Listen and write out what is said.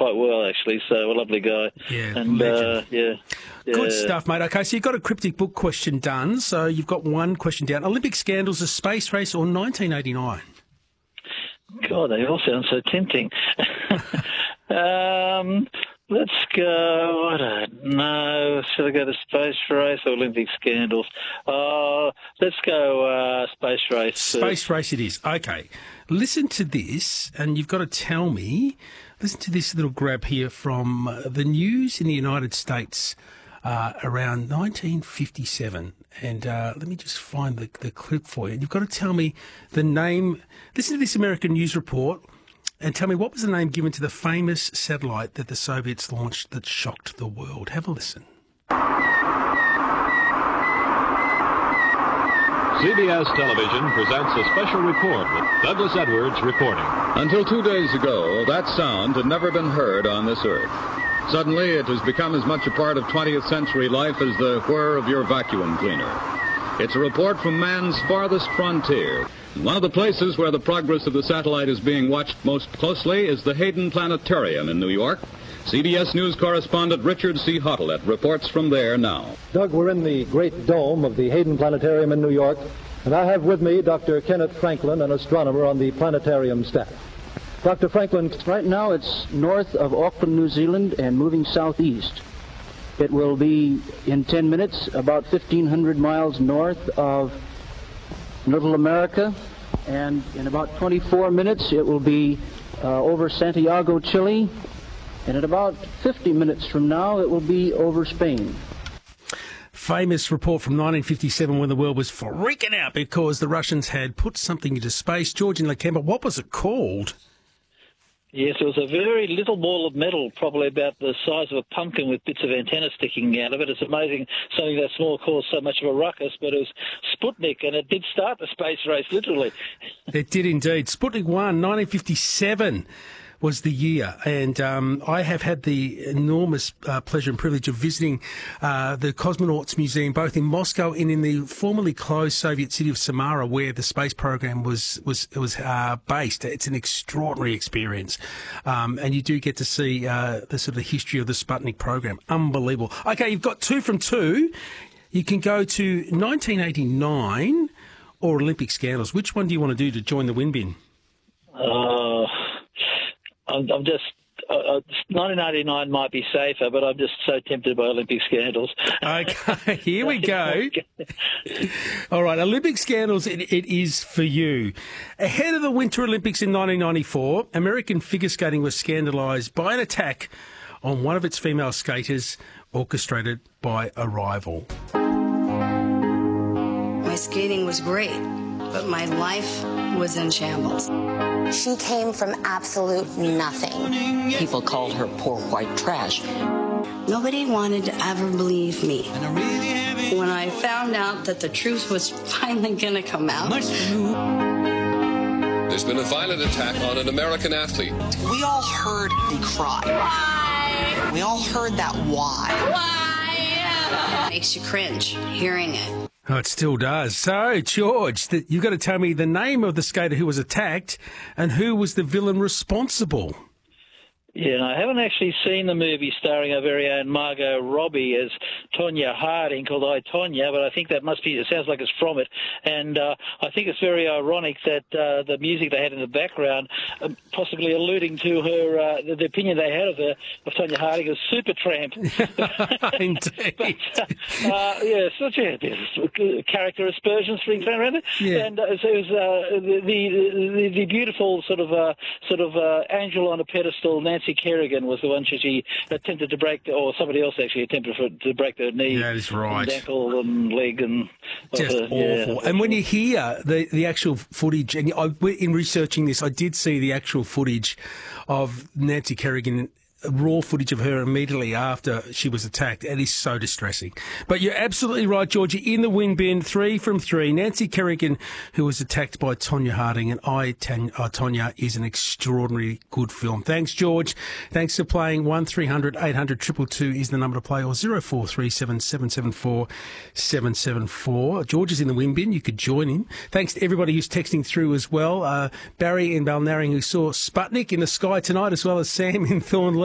quite well, actually. So a lovely guy. Yeah, and legend. Good stuff, mate. Okay, so you've got a cryptic book question done. So you've got one question down. Olympic scandals, a space race, or 1989? God, they all sound so tempting. Let's go, I don't know, should I go to space race or Olympic scandals? Let's go space race. Space race it is. Okay. Listen to this, and you've got to tell me, listen to this little grab here from the news in the United States around 1957. And let me just find the clip for you. You've got to tell me the name. Listen to this American news report and tell me what was the name given to the famous satellite that the Soviets launched that shocked the world. Have a listen. CBS Television presents a special report with Douglas Edwards reporting. Until 2 days ago, that sound had never been heard on this earth. Suddenly, it has become as much a part of 20th century life as the whir of your vacuum cleaner. It's a report from man's farthest frontier. One of the places where the progress of the satellite is being watched most closely is the Hayden Planetarium in New York. CBS News correspondent Richard C. Hottelet reports from there now. Doug, we're in the great dome of the Hayden Planetarium in New York, and I have with me Dr. Kenneth Franklin, an astronomer on the planetarium staff. Dr. Franklin, right now it's north of Auckland, New Zealand, and moving southeast. It will be, in 10 minutes, about 1,500 miles north of Little America, and in about 24 minutes it will be over Santiago, Chile, and in about 50 minutes from now it will be over Spain. Famous report from 1957 when the world was freaking out because the Russians had put something into space. George in Lakemba, what was it called? Yes, it was a very little ball of metal, probably about the size of a pumpkin with bits of antenna sticking out of it. It's amazing something that small caused so much of a ruckus, but it was Sputnik, and it did start the space race, literally. It did indeed. Sputnik 1, 1957 was the year, and I have had the enormous pleasure and privilege of visiting the Cosmonauts Museum, both in Moscow and in the formerly closed Soviet city of Samara, where the space program was based. It's an extraordinary experience, and you do get to see the sort of the history of the Sputnik program. Unbelievable. Okay, you've got 2 from 2. You can go to 1989 or Olympic scandals. Which one do you want to do to join the win bin? I'm just 1989 might be safer, but I'm just so tempted by Olympic scandals. Okay, here we go. All right, Olympic scandals, it is for you. Ahead of the Winter Olympics in 1994, American figure skating was scandalised by an attack on one of its female skaters, orchestrated by a rival. My skating was great, but my life was in shambles. She came from absolute nothing. People called her poor white trash. Nobody wanted to ever believe me. When I found out that the truth was finally going to come out. There's been a violent attack on an American athlete. We all heard the cry. Why? We all heard that why. Why? Makes you cringe hearing it. Oh, it still does. So, George, you've got to tell me the name of the skater who was attacked and who was the villain responsible. Yeah, and I haven't actually seen the movie starring our very own Margot Robbie as Tonya Harding called I, Tonya, but I think that must be, it sounds like it's from it. And I think it's very ironic that the music they had in the background, possibly alluding to her, the opinion they had of her, of Tonya Harding as Supertramp. Indeed. But, yeah, such a character aspersions being thrown around it. Yeah. And so it was the beautiful sort of angel on a pedestal, Nancy Kerrigan was the one she attempted to break, or somebody else actually attempted to break her knee. That is right. And ankle and leg and just awful. Yeah. And when you hear the actual footage, and in researching this, I did see the actual footage of Nancy Kerrigan, raw footage of her immediately after she was attacked. It is so distressing. But you're absolutely right, Georgie. In the win bin, 3 from 3. Nancy Kerrigan, who was attacked by Tonya Harding, and I, Tonya, is an extraordinary good film. Thanks, George. Thanks for playing. 1300 800 222 is the number to play, or 0437 774 774. George is in the win bin. You could join him. Thanks to everybody who's texting through as well. Barry in Balnarring, who saw Sputnik in the sky tonight, as well as Sam in Thornley.